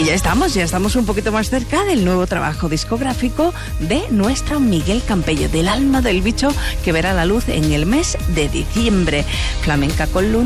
Y ya estamos un poquito más cerca del nuevo trabajo discográfico de nuestro Miguel Campello, del alma del bicho, que verá la luz en el mes de diciembre. Flamenca con Luna.